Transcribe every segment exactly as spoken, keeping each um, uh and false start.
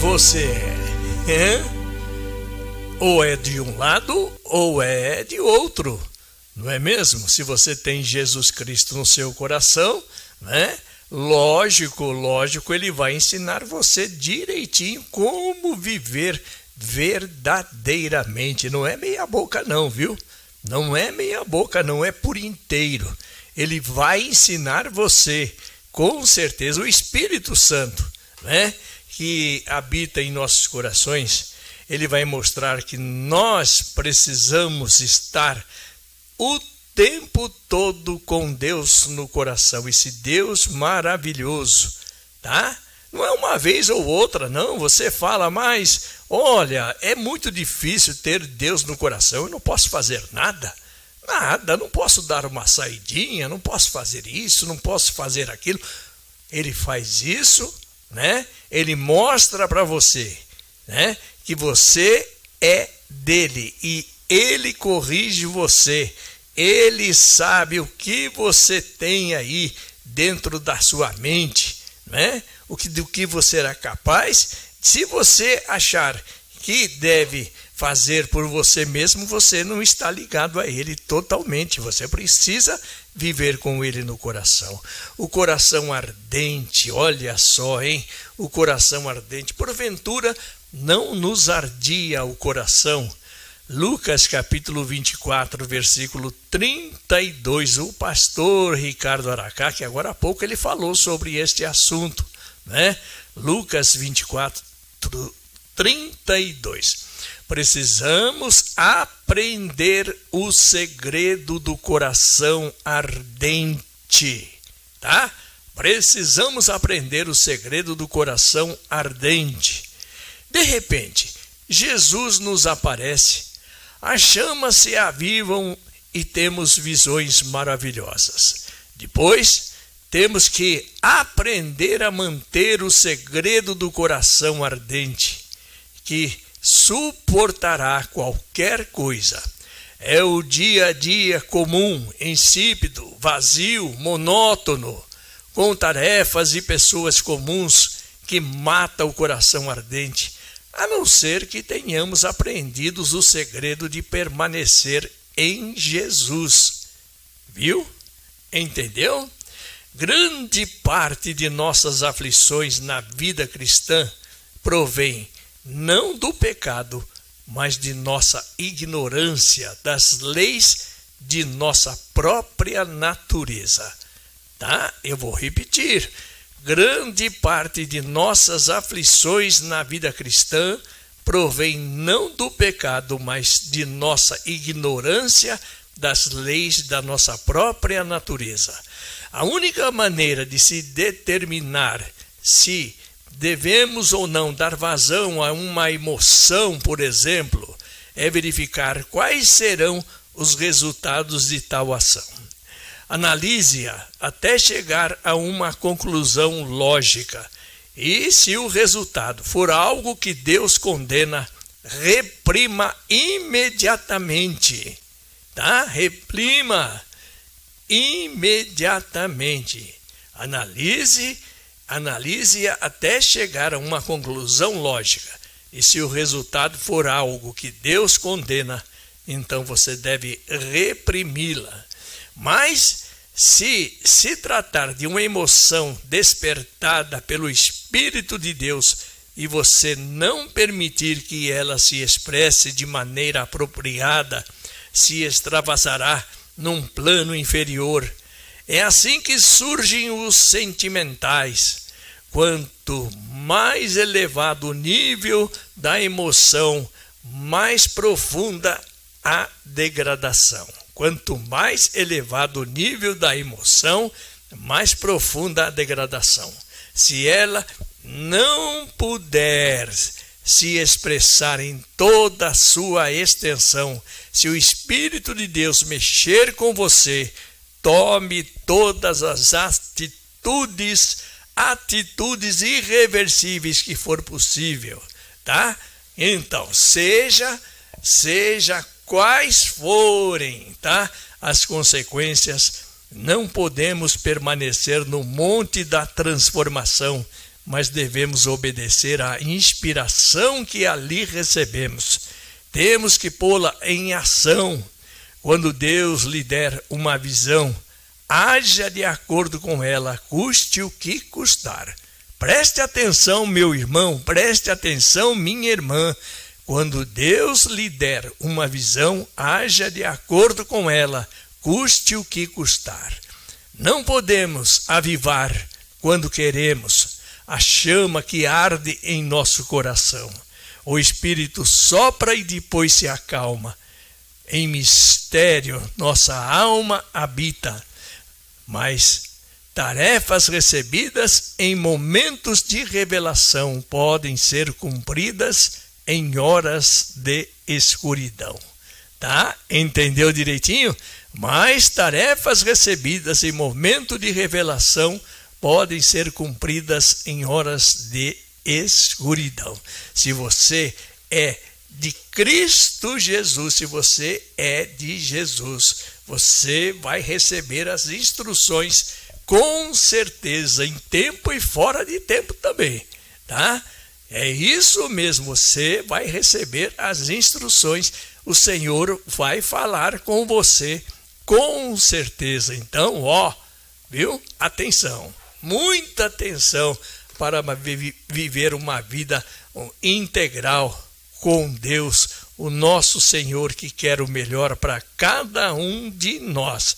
você é? Hein? Ou é de um lado ou é de outro, não é mesmo? Se você tem Jesus Cristo no seu coração, né? Lógico, lógico, ele vai ensinar você direitinho como viver verdadeiramente. Não é meia boca não, viu? Não é meia boca, não é por inteiro. Ele vai ensinar você, com certeza, o Espírito Santo, né? Que habita em nossos corações. Ele vai mostrar que nós precisamos estar o tempo todo com Deus no coração, esse Deus maravilhoso, tá? Não é uma vez ou outra, não. Você fala, mas olha, é muito difícil ter Deus no coração, eu não posso fazer nada, nada, não posso dar uma saidinha, não posso fazer isso, não posso fazer aquilo. Ele faz isso, né? Ele mostra para você, né, que você é dele e ele corrige você. Ele sabe o que você tem aí dentro da sua mente, né? O que, do que você era capaz. Se você achar que deve fazer por você mesmo, você não está ligado a ele totalmente. Você precisa viver com ele no coração. O coração ardente, olha só, hein? O coração ardente. Porventura, não nos ardia o coração. Lucas capítulo vinte e quatro, versículo trinta e dois. O pastor Ricardo Aracá, que agora há pouco ele falou sobre este assunto, né? Lucas vinte e quatro, trinta e dois. Precisamos aprender o segredo do coração ardente, tá? Precisamos aprender o segredo do coração ardente. De repente, Jesus nos aparece, as chamas se avivam e temos visões maravilhosas. Depois, temos que aprender a manter o segredo do coração ardente, que suportará qualquer coisa. É o dia a dia comum, insípido, vazio, monótono, com tarefas e pessoas comuns que mata o coração ardente, a não ser que tenhamos aprendido o segredo de permanecer em Jesus. Viu? Entendeu? Grande parte de nossas aflições na vida cristã provém não do pecado, mas de nossa ignorância das leis de nossa própria natureza. Tá? Eu vou repetir. Grande parte de nossas aflições na vida cristã provém não do pecado, mas de nossa ignorância das leis da nossa própria natureza. A única maneira de se determinar se devemos ou não dar vazão a uma emoção, por exemplo, é verificar quais serão os resultados de tal ação. Analise-a até chegar a uma conclusão lógica. E se o resultado for algo que Deus condena, reprima imediatamente. Tá? Reprima imediatamente. Analise, analise-a até chegar a uma conclusão lógica. E se o resultado for algo que Deus condena, então você deve reprimi-la. Mas, se se tratar de uma emoção despertada pelo Espírito de Deus e você não permitir que ela se expresse de maneira apropriada, se extravasará num plano inferior. É assim que surgem os sentimentais. Quanto mais elevado o nível da emoção, mais profunda a degradação. Quanto mais elevado o nível da emoção, mais profunda a degradação. Se ela não puder se expressar em toda a sua extensão, se o Espírito de Deus mexer com você, tome todas as atitudes, atitudes irreversíveis que for possível, tá? Então, seja, seja quais forem, tá? As consequências, não podemos permanecer no monte da transformação, mas devemos obedecer à inspiração que ali recebemos. Temos que pô-la em ação. Quando Deus lhe der uma visão, haja de acordo com ela, custe o que custar. Preste atenção, meu irmão, preste atenção, minha irmã. Quando Deus lhe der uma visão, haja de acordo com ela, custe o que custar. Não podemos avivar, quando queremos, a chama que arde em nosso coração. O Espírito sopra e depois se acalma. Em mistério, nossa alma habita. Mas tarefas recebidas em momentos de revelação podem ser cumpridas em horas de escuridão. Tá? Entendeu direitinho? Mas tarefas recebidas em momento de revelação podem ser cumpridas em horas de escuridão. Se você é de Cristo Jesus, se você é de Jesus, você vai receber as instruções com certeza, em tempo e fora de tempo também, tá? É isso mesmo, você vai receber as instruções, o Senhor vai falar com você com certeza. Então, ó, viu? Atenção, muita atenção para viver uma vida integral com Deus, o nosso Senhor, que quer o melhor para cada um de nós.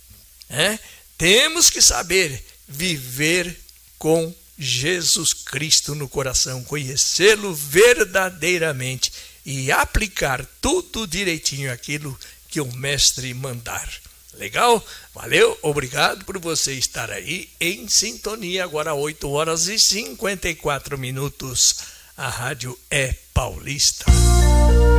É? Temos que saber viver com Jesus Cristo no coração, conhecê-lo verdadeiramente e aplicar tudo direitinho aquilo que o mestre mandar. Legal? Valeu? Obrigado por você estar aí em sintonia. Agora oito horas e cinquenta e quatro minutos. A rádio é paulista.